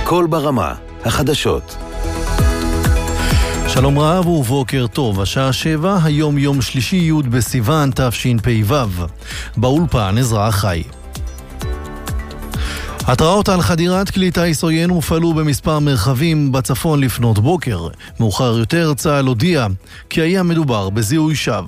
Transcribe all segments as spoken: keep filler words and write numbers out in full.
קול ברמה, החדשות. שלום רב ובוקר טוב, השעה שבע, היום יום שלישי י' בסיוון תשפ"ו. באולפן עזרא חי. התראות על חדירת כלי טיס עוין הופעלו במספר מרחבים בצפון לפנות בוקר. מאוחר יותר צה"ל הודיע כי היה מדובר בזיהוי שווא.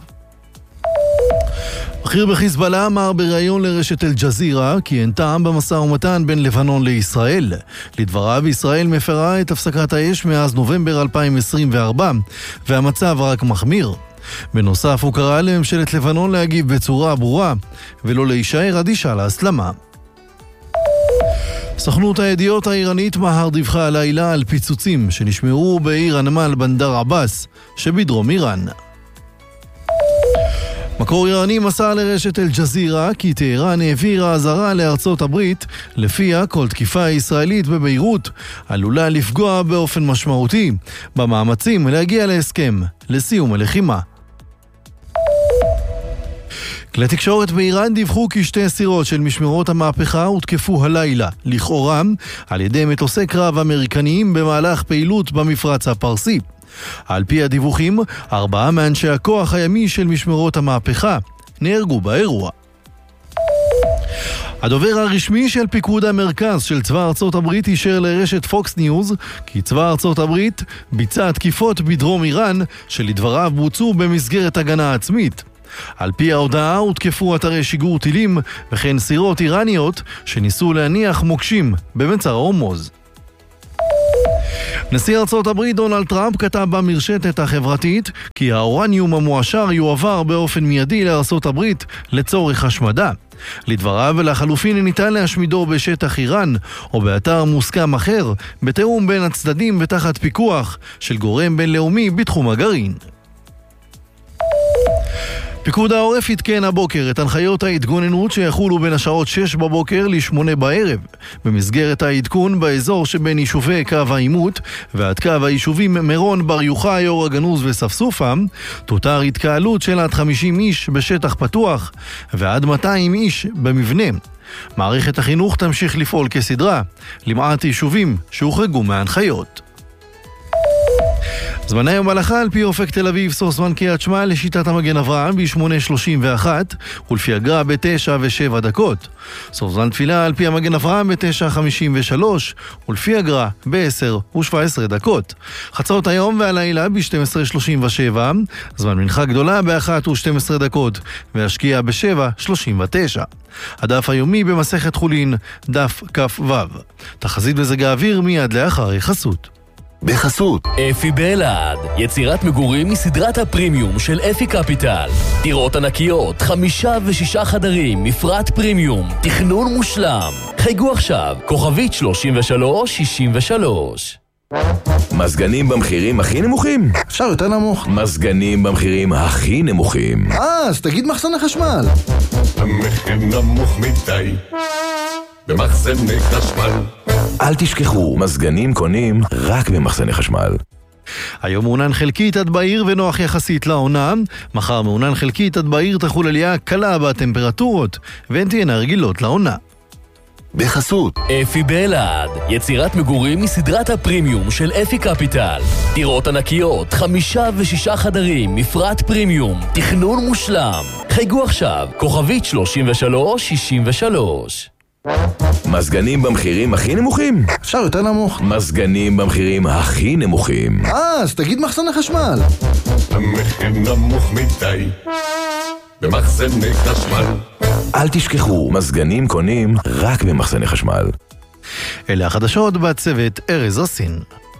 בכיר בחיזבאללה אמר בריאיון לרשת אל-ג'זירה כי אין טעם במשא ומתן בין לבנון לישראל. לדבריו, ישראל מפרה את הפסקת האש מאז נובמבר אלפיים עשרים וארבע והמצב רק מחמיר. בנוסף הוא קרא לממשלת לבנון להגיב בצורה ברורה ולא להישאר אדישה להסלמה. סוכנות הידיעות האיראנית מהר דיווחה הלילה על פיצוצים שנשמעו בעיר הנמל בנדר עבאס שבדרום איראן. מקור איראני מסר לרשת אל-ג'זירה כי טהרן העבירה אזהרה לארצות הברית לפיה כל תקיפה ישראלית בביירות עלולה לפגוע באופן משמעותי במאמצים להגיע להסכם לסיום הלחימה. כלי תקשורת באיראן דיווחו כי שתי סירות של משמרות המהפכה הותקפו הלילה, לכאורה, על ידי מטוסי קרב אמריקניים במהלך פעילות במפרץ הפרסי. על פי הדיווחים, ארבעה מאנשי הכוח הימי של משמרות המהפכה נהרגו באירוע. הדובר הרשמי של פיקוד המרכז של צבא ארצות הברית אישר לרשת פוקס ניוז כי צבא ארצות הברית ביצע תקיפות בדרום איראן שלדבריו בוצעו במסגרת הגנה עצמית. על פי ההודעה הותקפו אתרי שיגור טילים וכן סירות איראניות שניסו להניח מוקשים במצר הורמוז. נשיא ארצות הברית דונלד טראמפ כתב במרשתת החברתית כי האורניום המועשר יועבר באופן מיידי לארצות הברית לצורך השמדה. לדבריו, לחלופין ניתן להשמידו בשטח איראן או באתר מוסכם אחר בתיאום בין הצדדים ותחת פיקוח של גורם בינלאומי בתחום הגרעין. פיקוד העורף התקן הבוקר את הנחיות ההתגוננות שיחולו בין השעות שש בבוקר ל-שמונה בערב. במסגרת העדכון באזור שבין יישובי קו העימות ועד קו היישובים מירון, בר יוחאי, אור הגנוז וספסופה, תותר התקהלות של עד חמישים איש בשטח פתוח ועד מאתיים איש במבנה. מערכת החינוך תמשיך לפעול כסדרה, למעט יישובים שהוחרגו מההנחיות. זמני היום הלכה על פי אופק תל אביב, סוף זמן קריית שמע לשיטת המגן אברהם ב-שמונה שלושים ואחת ולפי הגר"א ב-תשע ושבע דקות. סוף זמן תפילה על פי המגן אברהם ב-תשע חמישים ושלוש ולפי הגר"א ב-עשר ושבע עשרה דקות. חצות היום והלילה ב-שתים עשרה שלושים ושבע, זמן מנחה גדולה ב-אחת ושתים עשרה דקות והשקיעה ב-שבע שלושים ותשע. הדף היומי במסכת חולין, דף כ"ו. תחזית מזג האוויר מיד לאחר חסות. בחסות אפי באלעד, יצירת מגורים מסדרת הפרימיום של אפי קפיטל. דירות ענקיות, חמישה ושישה חדרים, מפרט פרימיום, תכנון מושלם. חייגו עכשיו, כוכבית שלושים ושלוש שישים ושלוש. מזגנים במחירים הכי נמוכים? אפשר יותר נמוך. מזגנים במחירים הכי נמוכים. אה, אז תגיד מחסן החשמל. המחיר נמוך מדי במחסני חשמל. אל תשכחו, מזגנים קונים רק במחסני חשמל. היום מעונן חלקית עד בעיר ונוח יחסית לעונה. מחר מעונן חלקית עד בעיר תחול עלייה קלה בטמפרטורות והן תהיינה רגילות לעונה. בחסות אפי באלעד, יצירת מגורים מסדרת הפרימיום של אפי קפיטל. דירות ענקיות, חמישה ושישה חדרים, מפרט פרימיום, תכנון מושלם. חייגו עכשיו, כוכבית שלושים ושלוש שישים ושלוש. מזגנים במחירים הכי נמוכים? אפשר יותר נמוך. מזגנים במחירים הכי נמוכים. אה, אז תגיד מחסן החשמל. המחיר נמוך מדי במחסני חשמל. אל תשכחו, מזגנים קונים רק במחסני חשמל. אלה החדשות בצוות ארז רסין.